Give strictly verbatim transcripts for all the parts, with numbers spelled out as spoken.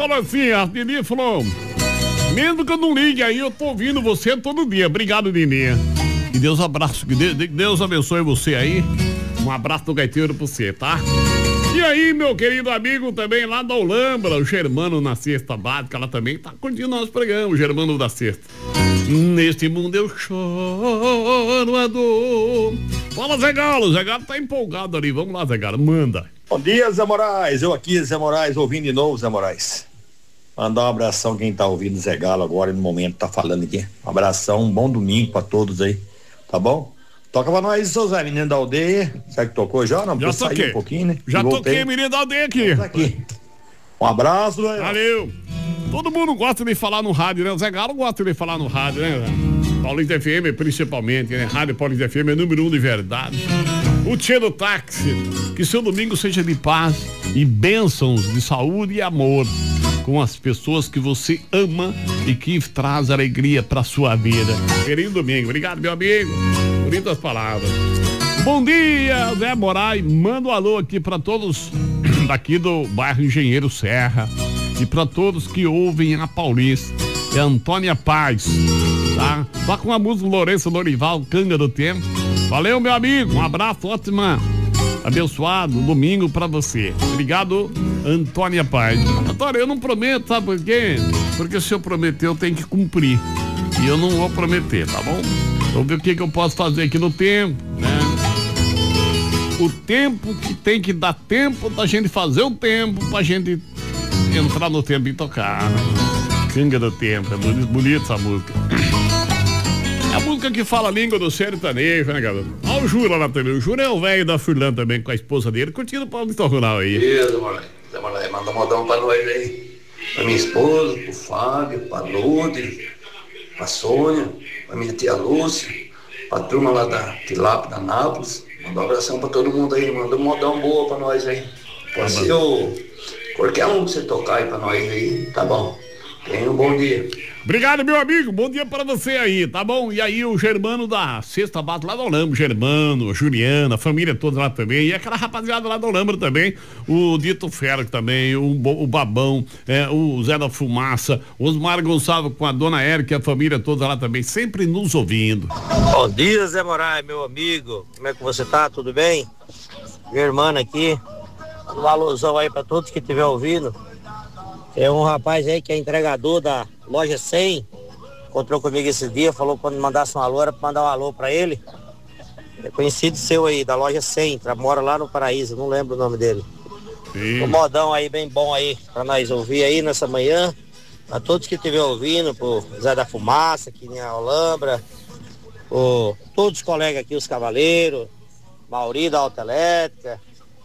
falou assim, a Nini falou, mesmo que eu não ligue aí, eu tô ouvindo você todo dia. Obrigado, Nini. Que Deus abraço, que Deus abençoe você aí. Um abraço do gaiteiro pra você, tá? E aí, meu querido amigo também lá da Olambra, o Germano na Cesta Básica, ela também tá curtindo nosso programa, o Germano da Cesta. Neste mundo eu choro a dor. Fala, Zé Galo, Zé Galo tá empolgado ali, vamos lá, Zé Galo, manda. Bom dia, Zé Moraes, eu aqui, Zé Moraes, ouvindo de novo, Zé Moraes. Mandar um abração quem tá ouvindo o Zé Galo agora no momento, tá falando aqui. Um abração, um bom domingo pra todos aí, tá bom? Toca pra nós, seu Zé, menino da aldeia. Será que tocou já? Não, já toquei. Sair um pouquinho, né? Já toquei, menino da aldeia aqui. aqui. Um abraço, velho. Valeu. Todo mundo gosta de falar no rádio, né? O Zé Galo gosta de falar no rádio, né? Paulista F M, principalmente, né? Rádio Paulista F M é número um de verdade. O Tchê do Táxi. Que seu domingo seja de paz e bênçãos de saúde e amor com as pessoas que você ama e que traz alegria pra sua vida. Feliz domingo. Obrigado, meu amigo. Bonitas palavras. Bom dia, Zé Moraes. Manda um alô aqui pra todos daqui do bairro Engenheiro Serra e pra todos que ouvem a Paulista. É Antônia Paz, tá? Só com a música Lourenço Lorival, Canga do Tempo. Valeu, meu amigo. Um abraço, ótima, abençoado domingo pra você. Obrigado, Antônia Paz. Antônia, eu não prometo, sabe por quê? Porque se eu prometer, eu tenho que cumprir. E eu não vou prometer, tá bom? Vamos ver o que, que eu posso fazer aqui no tempo, né? O tempo que tem que dar tempo da gente fazer o tempo pra gente entrar no tempo e tocar. Canga do Tempo, é bonito, bonito essa música. É a música que fala a língua do sertanejo, né, galera? Olha o Júlio lá também. O Júlio é o velho da Furlan também, com a esposa dele, curtindo o Paulista Rural aí. Beleza, moleque. Zé Moraes, manda um modão pra nós aí. Pra minha esposa, pro Fábio, pra Lourdes, pra Sônia, pra minha tia Lúcia, pra turma lá da Tilápia, da Nápoles. Manda um abração pra todo mundo aí, manda um modão boa pra nós aí. Pode ser o... qualquer um que você tocar aí pra nós aí, tá bom. Tenha um bom dia. Obrigado, meu amigo. Bom dia pra você aí, tá bom? E aí o Germano da Sexta Bata lá da Olambra, Germano, Juliana, a família toda lá também. E aquela rapaziada lá da Olambra também, o Dito Ferro também, o, o Babão, é, o Zé da Fumaça, o Osmar Gonçalves com a Dona Érica e a família toda lá também, sempre nos ouvindo. Bom dia, Zé Moraes, meu amigo. Como é que você tá? Tudo bem? Germano aqui. Um alusão aí pra todos que estiver ouvindo. Tem um rapaz aí que é entregador da loja cem, encontrou comigo esse dia, falou que quando mandasse um alô era pra mandar um alô pra ele. É conhecido seu aí, da loja cem, mora lá no Paraíso, não lembro o nome dele. Sim. Um modão aí bem bom aí pra nós ouvir aí nessa manhã. A todos que estiver ouvindo, pro Zé da Fumaça, aqui em Olambra, por todos os colegas aqui, os cavaleiros, Mauri da Alta Elétrica,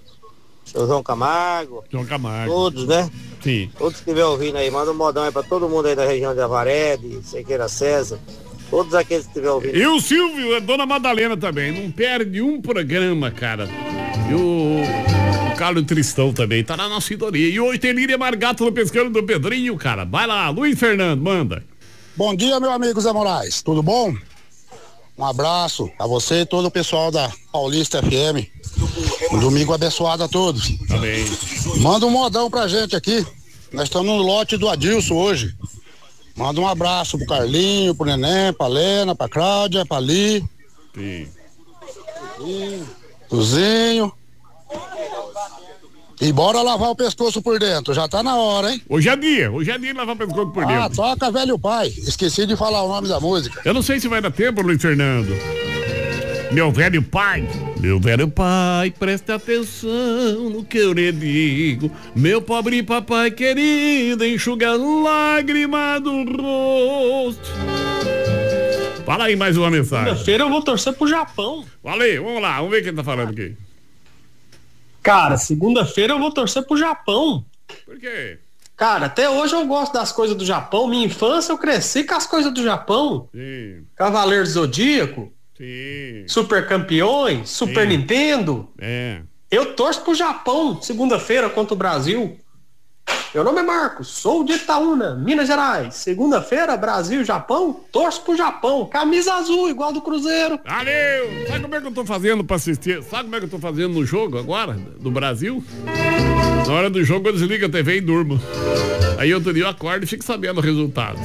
seu João Camargo. João Camargo. Todos, né? Sim. Todos que estiver ouvindo aí, manda um modão aí pra todo mundo aí da região de Avaré, de Sequeira César. Todos aqueles que estiver ouvindo. E o Silvio, a Dona Madalena também, não perde um programa, cara. E o, o Carlos Tristão também, tá na nossa sintonia. E o Oiteníria Margato no Pescando do Pedrinho, cara. Vai lá, Luiz Fernando, manda. Bom dia, meu amigo Zé Moraes, tudo bom? Um abraço a você e todo o pessoal da Paulista F M. Um domingo abençoado a todos. Amém. Manda um modão pra gente aqui. Nós estamos no lote do Adilson hoje. Manda um abraço pro Carlinho, pro Neném, pra Lena, pra Cláudia, pra Li. Sim. Tuzinho. E bora lavar o pescoço por dentro, já tá na hora, hein? Hoje é dia, hoje é dia de lavar o pescoço por dentro. Ah, toca Velho Pai, esqueci de falar o nome da música. Eu não sei se vai dar tempo, Luiz Fernando. Meu velho pai, meu velho pai, preste atenção no que eu lhe digo. Meu pobre papai querido, enxuga a lágrima do rosto. Fala aí mais uma mensagem. Segunda-feira eu vou torcer pro Japão. Fala aí, vamos lá, vamos ver quem tá falando aqui. Cara, segunda-feira eu vou torcer pro Japão. Por quê? Cara, até hoje eu gosto das coisas do Japão. Minha infância eu cresci com as coisas do Japão. Sim. Cavaleiro Zodíaco. Sim. Super Campeões, Super Sim. Nintendo. É. Eu torço pro Japão, segunda-feira contra o Brasil. Meu nome é Marcos, sou de Itaúna, Minas Gerais. Segunda-feira, Brasil e Japão, torço pro Japão. Camisa azul, igual do Cruzeiro. Valeu! Sabe como é que eu tô fazendo pra assistir? Sabe como é que eu tô fazendo no jogo agora, do Brasil? Na hora do jogo eu desligo a T V e durmo. Aí Aí outro dia eu acordo e fico sabendo o resultado.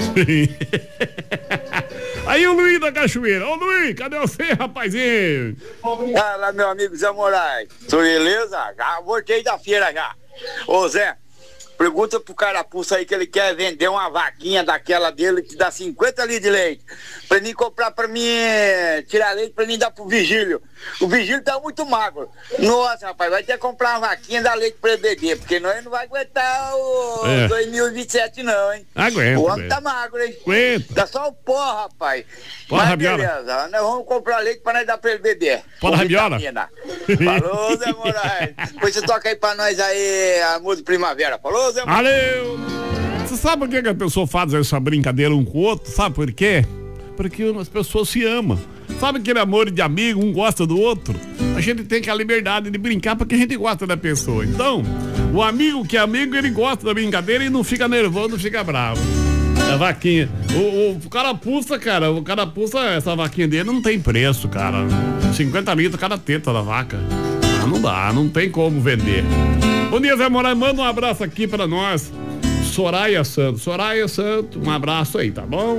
Aí o Luiz da Cachoeira. Ô Luiz, cadê você, rapazinho? Fala, meu amigo Zé Moraes. Tudo beleza? Já voltei da feira já. Ô Zé, pergunta pro carapuça aí que ele quer vender uma vaquinha daquela dele que dá cinquenta litros de leite. Pra mim comprar pra mim, tirar leite pra mim dar pro Vigílio. O Vigílio tá muito magro. Nossa, rapaz, vai ter que comprar uma vaquinha da leite pra ele beber, porque nós não vai aguentar o é. dois mil e vinte e sete não, hein? Aguenta. O homem tá magro, hein? Aguenta. Tá só o pó, rapaz. Porra, Mas beleza, nós vamos comprar leite pra nós dar pra ele beber. Porra, rabiola. Falou, Zé Moraes. Depois você toca aí pra nós aí a música Primavera. Falou, Zé Moraes. Valeu. Você sabe por que, que a pessoa faz essa brincadeira um com o outro? Sabe por quê? Porque as pessoas se amam. Sabe aquele amor de amigo, um gosta do outro? A gente tem que a liberdade de brincar porque a gente gosta da pessoa. Então, o amigo que é amigo, ele gosta da brincadeira e não fica nervoso, não fica bravo. A vaquinha. O, o carapuça, cara, o carapuça, essa vaquinha dele não tem preço, cara. cinquenta litros cada teta da vaca. Ah, não dá, não tem como vender. Bom dia, Zé Moraes, manda um abraço aqui pra nós. Soraya Santos. Soraya Santos, um abraço aí, tá bom?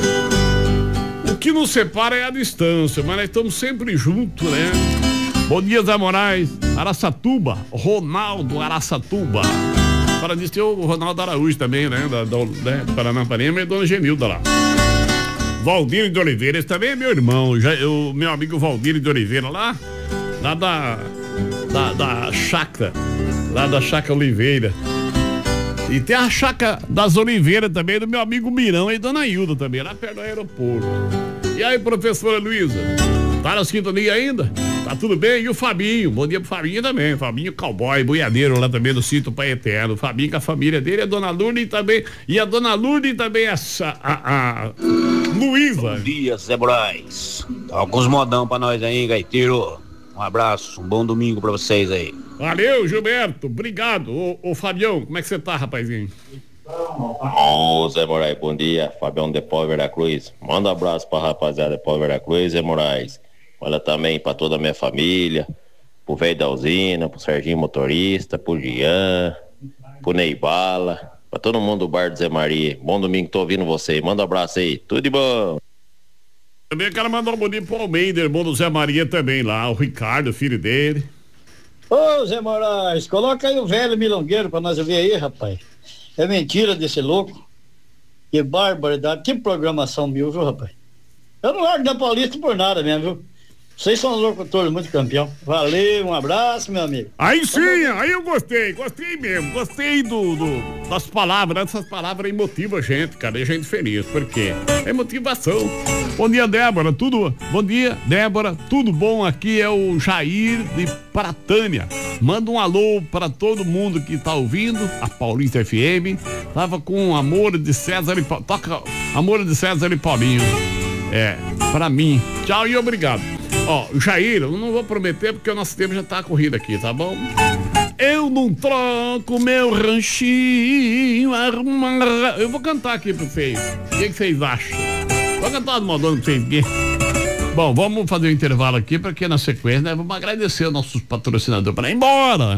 O que nos separa é a distância, mas nós estamos sempre juntos, né? Bom dia, Zé Moraes. Araçatuba, Ronaldo Araçatuba. Para disso tem o Ronaldo Araújo também, né? Da, da, né? Do Paranapanema e a dona Genilda lá. Valdir de Oliveira, esse também é meu irmão, já, o meu amigo Valdir de Oliveira lá, lá da, da, da Chácara, lá da Chácara Oliveira. E tem a Chácara das Oliveiras também, do meu amigo Mirão e dona Hilda também, lá perto do aeroporto. E aí, professora Luísa, tá na sintonia ainda? Tá tudo bem? E o Fabinho, bom dia pro Fabinho também, Fabinho cowboy, boiadeiro lá também do sítio Pai Eterno. O Fabinho com a família dele, a dona Lourdes também, e a dona Lourdes também, a, a, a Luísa. Bom dia, Zé Moraes. Tá alguns modão pra nós aí, gaiteiro. Um abraço, um bom domingo pra vocês aí. Valeu, Gilberto, obrigado. Ô, ô Fabião, como é que você tá, rapazinho? Ô, Zé Moraes, bom dia. Fabião de Pau Veracruz. Manda um abraço pra rapaziada de Pau Veracruz, Zé Moraes. Olha também pra toda a minha família, pro velho da usina, pro Serginho motorista, pro Jean, pro Neibala, pra todo mundo do bar do Zé Maria. Bom domingo, tô ouvindo você. Manda um abraço aí, tudo de bom. Também quero mandar um bom dia pro Almeida, irmão do Zé Maria também lá, o Ricardo, filho dele. Ô, Zé Moraes, coloca aí o velho milongueiro pra nós ouvir aí, rapaz. É mentira desse louco. Que barbaridade, que programação mil, viu, rapaz? Eu não largo da Paulista por nada mesmo, viu? Vocês são locutores muito campeão. Valeu, um abraço, meu amigo. Aí sim, aí eu gostei, gostei mesmo. Gostei do, do das palavras, essas palavras aí motivam a gente, cara, deixa a gente feliz, porque é motivação. Bom dia, Débora, tudo, bom dia, Débora, tudo bom? Aqui é o Jair de Pratânia. Manda um alô para todo mundo que tá ouvindo a Paulista F M. Tava com Amor de César e Paulinho. Toca Amor de César e Paulinho. É, pra mim. Tchau e obrigado. Ó, Jair, eu não vou prometer porque o nosso tempo já tá corrido aqui, tá bom? Eu não troco meu ranchinho, arrumar... Eu vou cantar aqui pro vocês. O que, que vocês acham? Vou cantar do modão pra vocês aqui. Bom, vamos fazer um intervalo aqui, porque na sequência, né, vamos agradecer aos nossos patrocinadores para ir embora.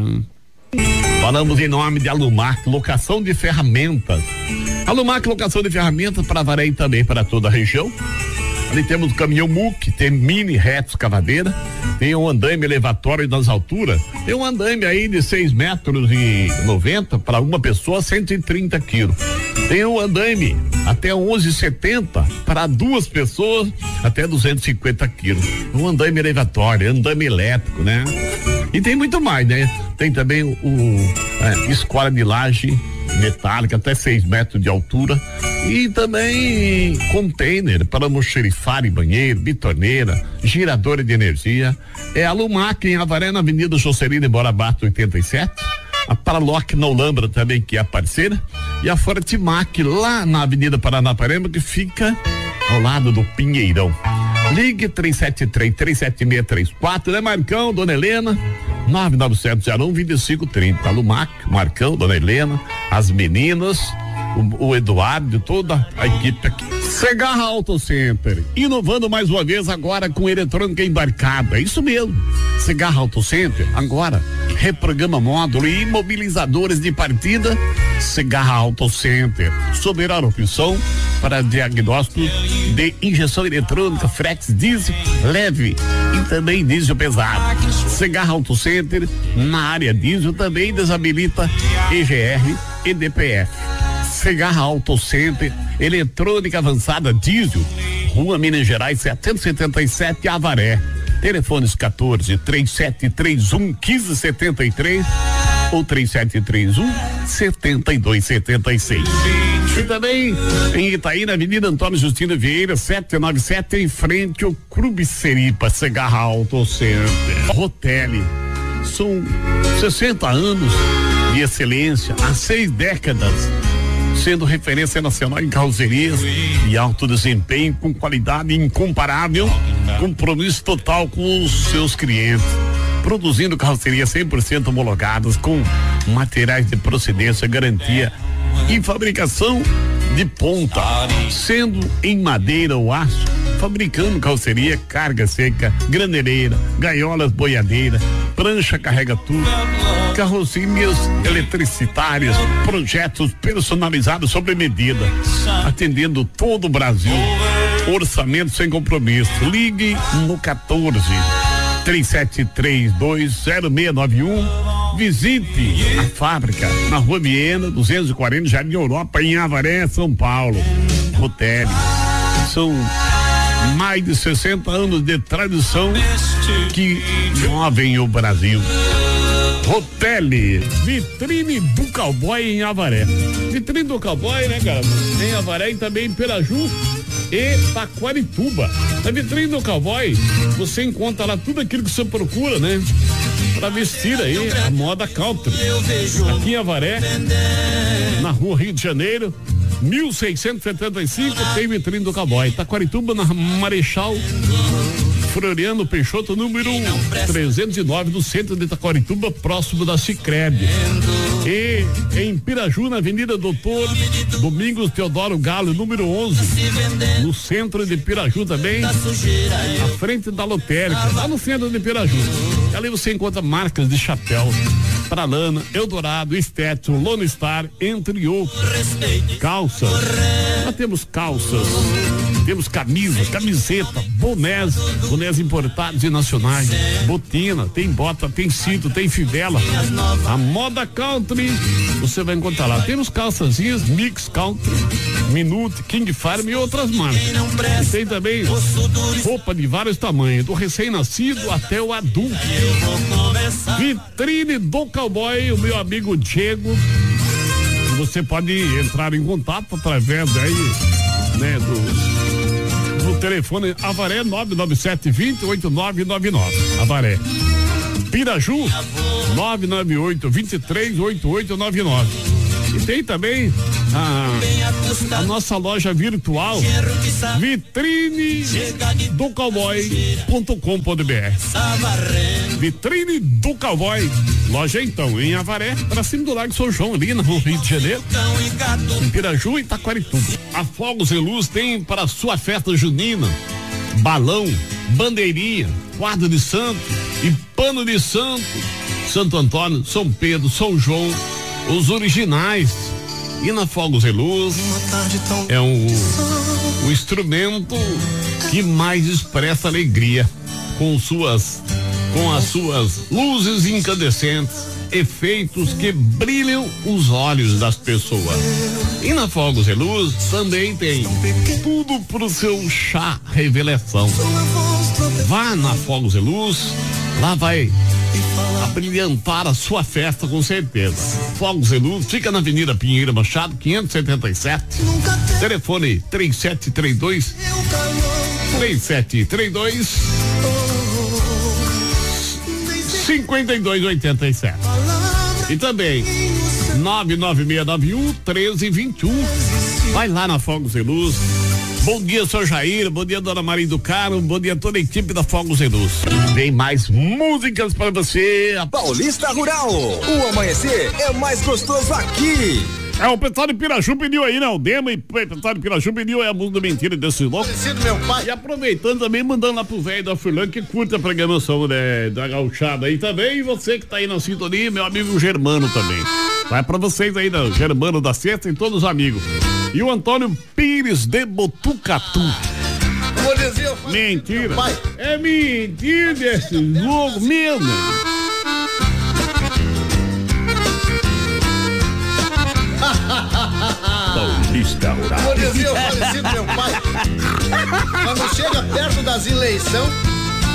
Falamos em nome de Alumac, locação de ferramentas. Alumac, locação de ferramentas para Avaré e também para toda a região. Ali temos o caminhão M U C, tem mini reto escavadeira, tem um andaime elevatório das alturas, tem um andaime aí de seis metros e noventa para uma pessoa, cento e trinta quilos. Tem um andaime até onze e setenta para duas pessoas, até duzentos e cinquenta quilos. Um andaime elevatório, andaime elétrico, né? E tem muito mais, né? Tem também o, o é, escola de laje metálica até seis metros de altura e também container para almoxerifar e banheiro, bitorneira, giradora de energia. É a Lumac em Avaré, na Avenida Jocelino Borabato oitenta e sete. A Paraloc na Olambra também, que é a parceira, e a Fortimac lá na Avenida Paranapanema, que fica ao lado do Pinheirão. Ligue três sete três, três sete seis três quatro, né, Marcão, Dona Helena, nove nove zero zero um, dois cinco três zero. Lumac, Marcão, Dona Helena, as meninas, o, o Eduardo, toda a equipe aqui. Segarra Auto Center, inovando mais uma vez agora com eletrônica embarcada, é isso mesmo. Segarra Auto Center, agora reprograma módulo e imobilizadores de partida, Segarra Auto Center. Soberana opção para diagnóstico de injeção eletrônica, frex diesel leve e também diesel pesado. Segarra Auto Center, na área diesel, também desabilita E G R e D P F. Segarra Auto Center, eletrônica avançada diesel, Rua Minas Gerais setecentos e setenta e sete, Avaré. Telefones quatorze, três sete três um, quinze setenta e três ou três sete três um, setenta e dois setenta e seis. E também em Itaí, na Avenida Antônio Justino Vieira, setecentos e noventa e sete, em frente ao Clube Seripa. Segarra Auto Center. Rotelli. São sessenta anos de excelência, há seis décadas, sendo referência nacional em carrocerias e alto desempenho, com qualidade incomparável, compromisso total com os seus clientes, produzindo carrocerias cem por cento homologadas com materiais de procedência, garantia e fabricação de ponta, sendo em madeira ou aço, fabricando carroceria, carga seca, graneleira, gaiolas, boiadeira, prancha carrega tudo, carrocerias eletricitárias, projetos personalizados sobre medida, atendendo todo o Brasil. Orçamento sem compromisso. Ligue no quatorze, três sete três dois, zero seis nove um. Visite a fábrica na Rua Viena, duzentos e quarenta, Jardim Europa, em Avaré, São Paulo. Rotelli. São mais de sessenta anos de tradição que movem o Brasil. Rotelli, vitrine do cowboy em Avaré. Vitrine do cowboy, né, cara? Em Avaré e também em Piraju e Taquarituba. Na vitrine do cowboy, você encontra lá tudo aquilo que você procura, né? Pra vestir aí a moda country. Aqui em Avaré, na Rua Rio de Janeiro, mil seiscentos e setenta e cinco, tem vitrine do cowboy. Taquarituba, na Marechal Floriano Peixoto, número trezentos e nove, do centro de Taquarituba, próximo da Sicredi. E em Piraju, na Avenida Doutor Domingos Teodoro Galo, número onze, no centro de Piraju também, à frente da lotérica, lá no centro de Piraju. Ali você encontra marcas de chapéu para lana, Eldorado, Estético, Lone Star, entre outros. Calças, nós temos calças, temos camisas, camiseta, bonés, bonés importados e nacionais, botina, tem bota, tem cinto, tem fivela. A moda country você vai encontrar lá. Temos calçazinhas Mix Country, Minute, King Farm e outras marcas. E tem também roupa de vários tamanhos, do recém-nascido até o adulto. Vitrine do cowboy, o meu amigo Diego. Você pode entrar em contato através aí, né, do, do telefone Avaré nove nove sete dois zero oito nove nove nove. Avaré. Piraju nove nove oito, dois três oito oito nove nove. E tem também a, a nossa loja virtual, vitrine do cowboy ponto com ponto br. Vitrine do Cowboy, loja então em Avaré, para cima do Lago São João, ali no Rio de Janeiro, em Piraju e Taquarituba. A Fogos e Luz tem para a sua festa junina balão, bandeirinha, quadro de santo e pano de santo. Santo Antônio, São Pedro, São João, os originais. E na Fogos e Luz é um, o instrumento que mais expressa alegria, com suas com as suas luzes incandescentes, efeitos que brilham os olhos das pessoas. E na Fogos e Luz também tem tudo pro seu chá revelação. Vá na Fogos e Luz, lá vai abrilhantar a sua festa com certeza. Fogos e Luz fica na Avenida Pinheiro Machado, quinhentos e setenta e sete. Telefone três sete três dois três sete três dois cinquenta e dois oitenta e sete. E também nove nove seis nove um, treze vinte e um. Vai lá na Fogos e Luz. Bom dia, senhor Jair. Bom dia, dona Maria do Carmo. Bom dia a toda a equipe da Fogos e Luz. Tem mais músicas para você. Paulista Rural. O amanhecer é mais gostoso aqui. É, o pessoal de Piraju pediu aí, né? O Dema e o pessoal de Piraju pediu aí a música Mentira desse louco. Meu pai. E aproveitando também, mandando lá pro velho da Furlan que curta a programação né, da gauchada aí também. E você que tá aí na sintonia, meu amigo Germano também. Vai pra vocês aí, né? Germano da Sexta e todos os amigos. E o Antônio Pires de Botucatu. Vou dizer, eu mentira. É mentira desse jogo mesmo. Paulista Rural. Vou dizer, o falecido meu pai, quando chega perto das eleições,